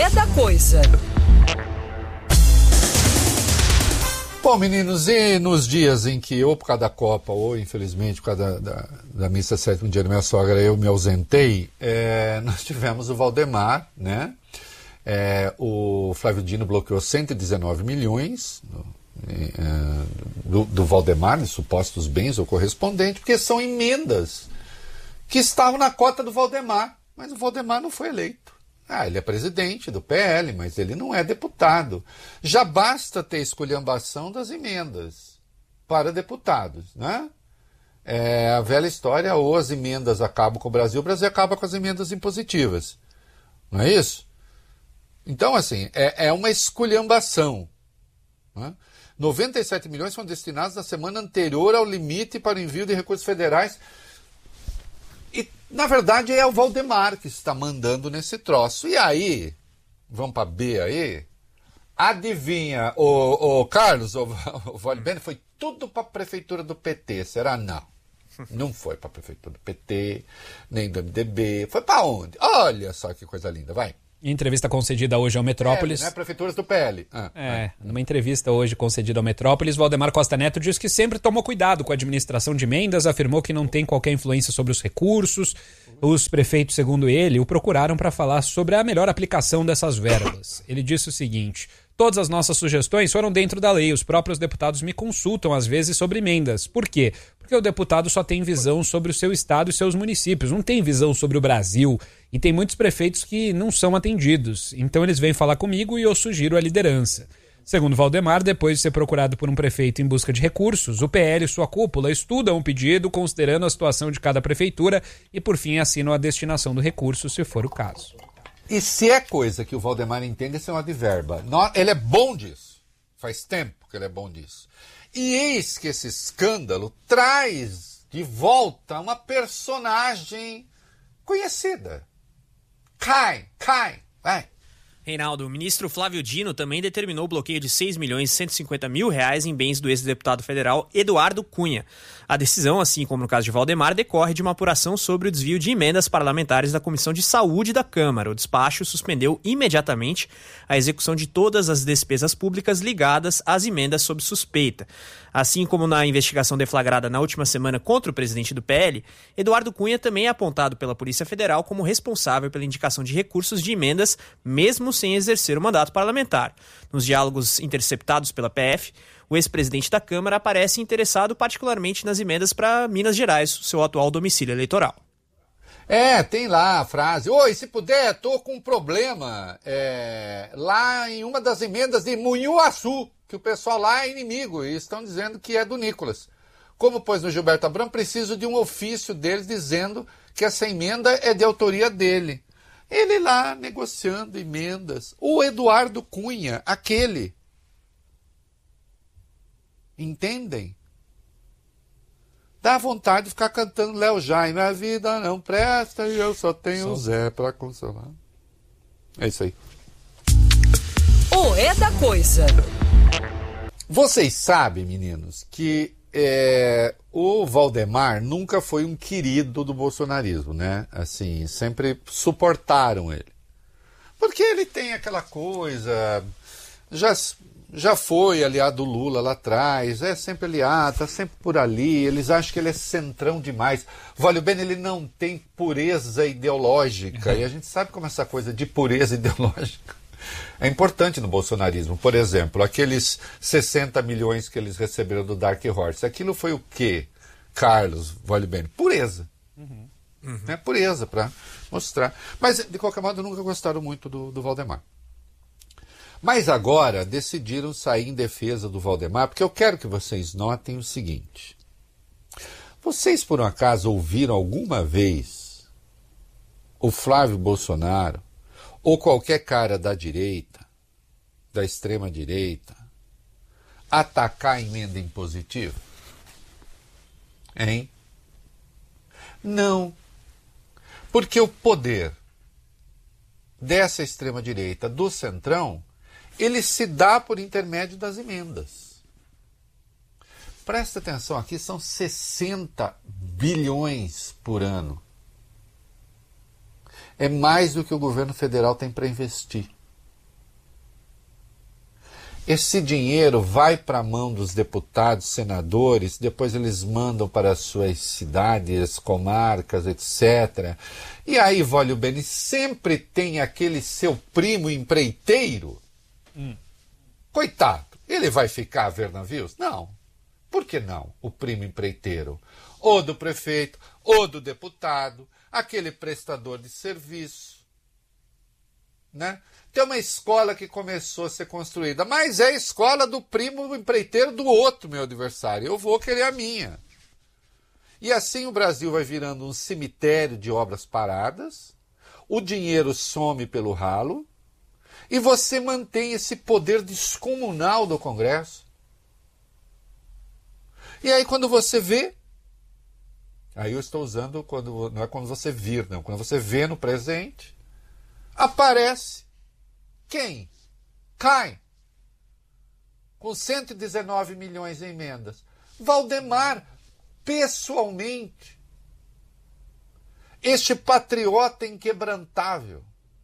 é da coisa. Bom, meninos, e nos dias em que, ou por causa da Copa, ou infelizmente por causa da missa sétimo dia da minha sogra, eu me ausentei, nós tivemos o Valdemar, né? O Flávio Dino bloqueou 119 milhões do Valdemar, de supostos bens ou correspondentes, porque são emendas que estavam na cota do Valdemar, mas o Valdemar não foi eleito. Ele é presidente do PL, mas ele não é deputado. Já basta ter esculhambação das emendas para deputados, né? É a velha história, ou as emendas acabam com o Brasil acaba com as emendas impositivas. Não é isso? Então, assim, é uma esculhambação. Né? 97 milhões foram destinados na semana anterior ao limite para o envio de recursos federais. E, na verdade, é o Valdemar que está mandando nesse troço. E aí, vamos para B aí, adivinha, o Carlos, o Vale Bene, foi tudo para a prefeitura do PT, será? Não. Não foi para a prefeitura do PT, nem do MDB. Foi para onde? Olha só que coisa linda, vai. Em entrevista concedida hoje ao Metrópolis... né? Prefeituras do PL. Numa entrevista hoje concedida ao Metrópolis, Valdemar Costa Neto disse que sempre tomou cuidado com a administração de emendas, afirmou que não tem qualquer influência sobre os recursos. Os prefeitos, segundo ele, o procuraram para falar sobre a melhor aplicação dessas verbas. Ele disse o seguinte: todas as nossas sugestões foram dentro da lei, os próprios deputados me consultam às vezes sobre emendas. Por quê? Porque o deputado só tem visão sobre o seu estado e seus municípios, não tem visão sobre o Brasil. E tem muitos prefeitos que não são atendidos. Então eles vêm falar comigo e eu sugiro a liderança. Segundo Valdemar, depois de ser procurado por um prefeito em busca de recursos, o PL e sua cúpula estudam o pedido considerando a situação de cada prefeitura e, por fim, assinam a destinação do recurso, se for o caso. E se é coisa que o Valdemar entende, é uma de verba. Ele é bom disso. Faz tempo que ele é bom disso. E eis que esse escândalo traz de volta uma personagem conhecida. Cai, vai. Reinaldo, o ministro Flávio Dino também determinou o bloqueio de 6.150.000 reais em bens do ex-deputado federal Eduardo Cunha. A decisão, assim como no caso de Valdemar, decorre de uma apuração sobre o desvio de emendas parlamentares da Comissão de Saúde da Câmara. O despacho suspendeu imediatamente a execução de todas as despesas públicas ligadas às emendas sob suspeita. Assim como na investigação deflagrada na última semana contra o presidente do PL, Eduardo Cunha também é apontado pela Polícia Federal como responsável pela indicação de recursos de emendas, mesmo sem exercer o mandato parlamentar. Nos diálogos interceptados pela PF, o ex-presidente da Câmara aparece interessado particularmente nas emendas para Minas Gerais, seu atual domicílio eleitoral. Tem lá a frase: oi, se puder, tô com um problema lá em uma das emendas de Munhuaçu, que o pessoal lá é inimigo e estão dizendo que é do Nicolas. Como pôs no Gilberto Abrão, preciso de um ofício deles dizendo que essa emenda é de autoria dele. Ele lá negociando emendas. O Eduardo Cunha, aquele. Entendem? Dá vontade de ficar cantando Léo Jaime. A vida não presta e eu só tenho o Zé para consolar. É isso aí. O É da Coisa. Vocês sabem, meninos, que o Valdemar nunca foi um querido do bolsonarismo, né? Assim, sempre suportaram ele. Porque ele tem aquela coisa... Já foi aliado do Lula lá atrás, é sempre aliado, está sempre por ali, eles acham que ele é centrão demais. Vale bem, ele não tem pureza ideológica, e a gente sabe como essa coisa de pureza ideológica é importante no bolsonarismo. Por exemplo, aqueles 60 milhões que eles receberam do Dark Horse, aquilo foi o quê, Carlos Vale bem? Pureza. Pureza, para mostrar. Mas, de qualquer modo, nunca gostaram muito do Valdemar. Mas agora decidiram sair em defesa do Valdemar, porque eu quero que vocês notem o seguinte. Vocês, por um acaso, ouviram alguma vez o Flávio Bolsonaro ou qualquer cara da direita, da extrema-direita, atacar a emenda impositiva? Hein? Não. Porque o poder dessa extrema-direita, do centrão, ele se dá por intermédio das emendas. Presta atenção, aqui são 60 bilhões por ano. É mais do que o governo federal tem para investir. Esse dinheiro vai para a mão dos deputados, senadores, depois eles mandam para as suas cidades, comarcas, etc. E aí, Vólio Bene, sempre tem aquele seu primo empreiteiro. Coitado, ele vai ficar a ver navios? Não. Por que não? O primo empreiteiro. Ou do prefeito, ou do deputado, aquele prestador de serviço. Né? Tem uma escola que começou a ser construída, mas é a escola do primo empreiteiro do outro meu adversário. Eu vou querer a minha. E assim o Brasil vai virando um cemitério de obras paradas, o dinheiro some pelo ralo, e você mantém esse poder descomunal do Congresso. E aí quando você vê, aí eu estou usando, não é quando você vir, não, quando você vê no presente, aparece quem? Cai com 119 milhões em emendas. Valdemar, pessoalmente, este patriota inquebrantável.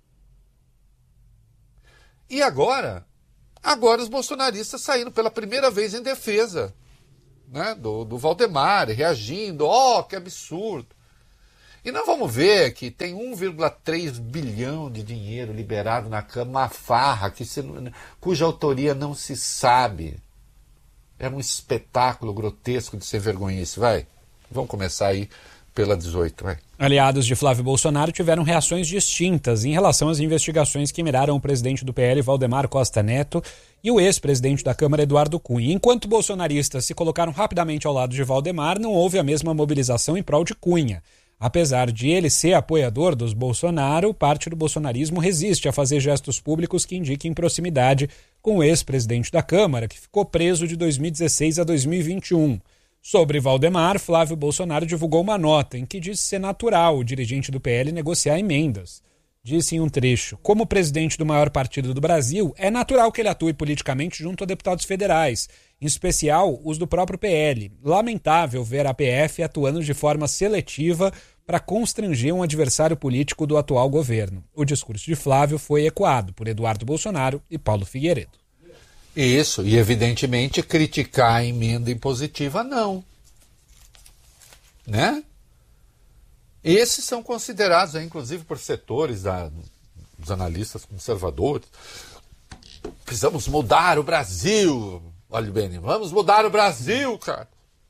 E agora os bolsonaristas saíram pela primeira vez em defesa, né, do Valdemar, reagindo, que absurdo. E nós vamos ver que tem 1,3 bilhão de dinheiro liberado na Câmara, uma farra cuja autoria não se sabe. É um espetáculo grotesco de sem vergonhice. Vai, vamos começar aí pela 18, vai. Aliados de Flávio Bolsonaro tiveram reações distintas em relação às investigações que miraram o presidente do PL, Valdemar Costa Neto, e o ex-presidente da Câmara, Eduardo Cunha. Enquanto bolsonaristas se colocaram rapidamente ao lado de Valdemar, não houve a mesma mobilização em prol de Cunha. Apesar de ele ser apoiador dos Bolsonaro, parte do bolsonarismo resiste a fazer gestos públicos que indiquem proximidade com o ex-presidente da Câmara, que ficou preso de 2016 a 2021. Sobre Valdemar, Flávio Bolsonaro divulgou uma nota em que diz ser natural o dirigente do PL negociar emendas. Disse em um trecho: como presidente do maior partido do Brasil, é natural que ele atue politicamente junto a deputados federais, em especial os do próprio PL. Lamentável ver a PF atuando de forma seletiva para constranger um adversário político do atual governo. O discurso de Flávio foi ecoado por Eduardo Bolsonaro e Paulo Figueiredo. Isso, e evidentemente criticar a emenda impositiva não. Né? Esses são considerados, inclusive por setores dos analistas conservadores. Precisamos mudar o Brasil. Olha bem, vamos mudar o Brasil, cara.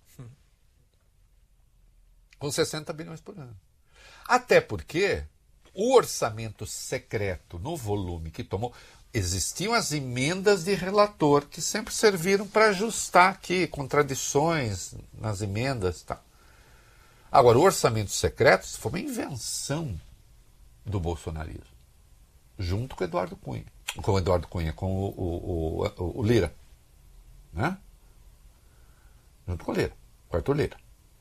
Com 60 bilhões por ano. Até porque o orçamento secreto, no volume que tomou, existiam as emendas de relator, que sempre serviram para ajustar aqui contradições nas emendas. Tá. Agora, o orçamento secreto foi uma invenção do bolsonarismo, junto com o Eduardo Cunha. Com o Lira. Né? Junto com o Lira, com o Arthur Lira.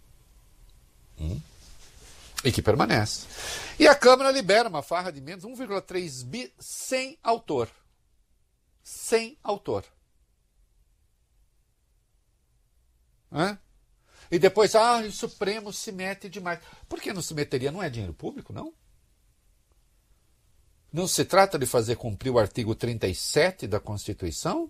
E que permanece. E a Câmara libera uma farra de emendas, 1,3 bi sem autor. Sem autor. E depois, o Supremo se mete demais. Por que não se meteria? Não é dinheiro público, não? Não se trata de fazer cumprir o artigo 37 da Constituição?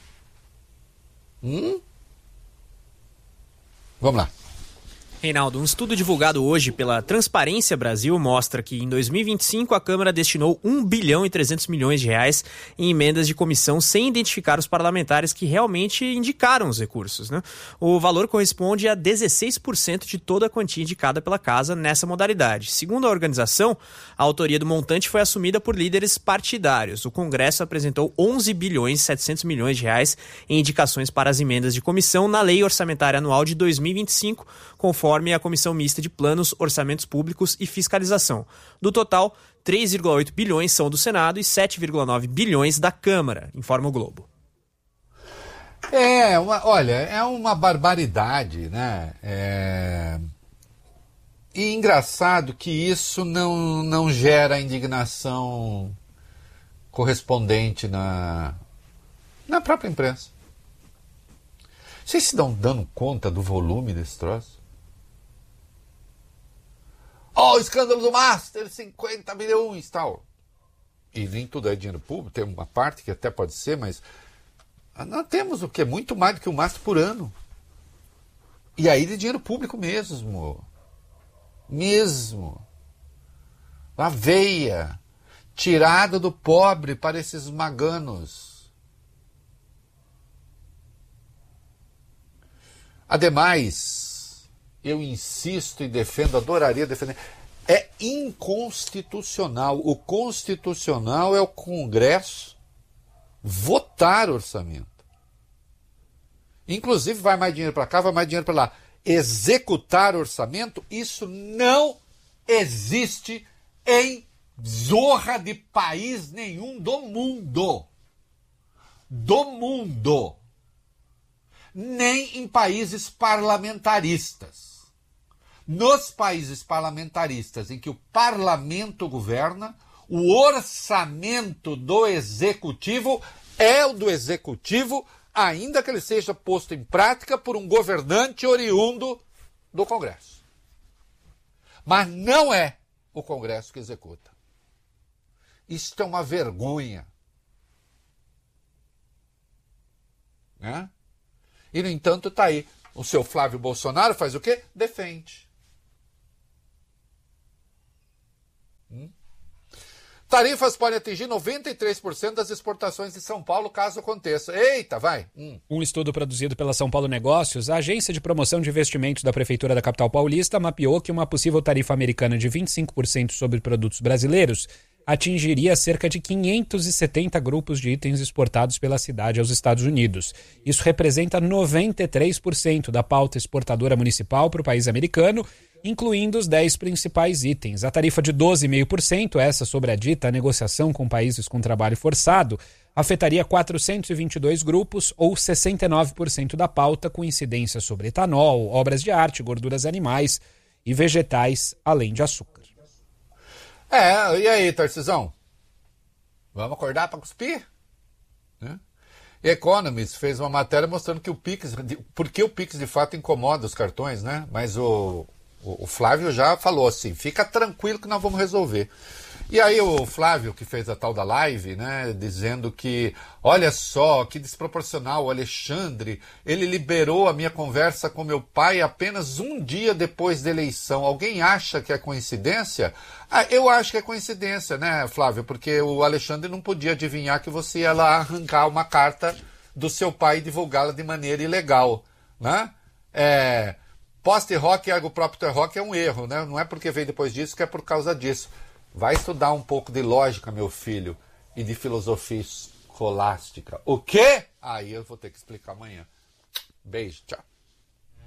Vamos lá. Reinaldo, um estudo divulgado hoje pela Transparência Brasil mostra que em 2025 a Câmara destinou 1 bilhão e 300 milhões de reais em emendas de comissão sem identificar os parlamentares que realmente indicaram os recursos, né? O valor corresponde a 16% de toda a quantia indicada pela casa nessa modalidade. Segundo a organização, a autoria do montante foi assumida por líderes partidários. O Congresso apresentou 11 bilhões e 700 milhões de reais em indicações para as emendas de comissão na Lei Orçamentária Anual de 2025, conforme a Comissão Mista de Planos, Orçamentos Públicos e Fiscalização. Do total, 3,8 bilhões são do Senado e 7,9 bilhões da Câmara, informa o Globo. Olha, é uma barbaridade, né? E engraçado que isso não gera indignação correspondente na própria imprensa. Vocês se dão dando conta do volume desse troço? O escândalo do Master, 50 milhões, tal. E nem tudo é dinheiro público, tem uma parte que até pode ser, mas Nós temos o quê? Muito mais do que um MASP por ano. E aí de dinheiro público mesmo. Mesmo. A veia. Tirada do pobre para esses maganos. Ademais, eu insisto e defendo, adoraria defender, é inconstitucional. O constitucional é o Congresso votar orçamento. Inclusive, vai mais dinheiro para cá, vai mais dinheiro para lá. Executar orçamento, isso não existe em zorra de país nenhum do mundo. Do mundo. Nem em países parlamentaristas. Nos países parlamentaristas em que o parlamento governa, o orçamento do executivo é o do executivo, ainda que ele seja posto em prática por um governante oriundo do Congresso. Mas não é o Congresso que executa. Isto é uma vergonha. Né? E, no entanto, está aí. O seu Flávio Bolsonaro faz o quê? Defende. Tarifas podem atingir 93% das exportações de São Paulo, caso aconteça. Eita, vai! Um estudo produzido pela São Paulo Negócios, a agência de promoção de investimentos da Prefeitura da capital paulista, mapeou que uma possível tarifa americana de 25% sobre produtos brasileiros atingiria cerca de 570 grupos de itens exportados pela cidade aos Estados Unidos. Isso representa 93% da pauta exportadora municipal para o país americano, incluindo os 10 principais itens. A tarifa de 12,5%, essa sobre a dita negociação com países com trabalho forçado, afetaria 422 grupos ou 69% da pauta, com incidência sobre etanol, obras de arte, gorduras animais e vegetais, além de açúcar. E aí, Tarcisão? Vamos acordar para cuspir? Né? Economist fez uma matéria mostrando que o Pix, porque o Pix de fato incomoda os cartões, né? Mas o Flávio já falou assim, fica tranquilo que nós vamos resolver. E aí o Flávio, que fez a tal da live, né, dizendo que, olha só, que desproporcional, o Alexandre, ele liberou a minha conversa com meu pai apenas um dia depois da eleição. Alguém acha que é coincidência? Eu acho que é coincidência, né, Flávio? Porque o Alexandre não podia adivinhar que você ia lá arrancar uma carta do seu pai e divulgá-la de maneira ilegal, né? Post hoc, ergo propter hoc é um erro, né? Não é porque veio depois disso que é por causa disso. Vai estudar um pouco de lógica, meu filho, e de filosofia escolástica. O quê? Aí eu vou ter que explicar amanhã. Beijo, tchau.